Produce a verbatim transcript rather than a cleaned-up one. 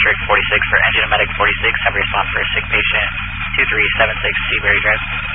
District forty-six for Engine and Medic forty-six. Have a response for a sick patient, two three seven six Seabury Drive.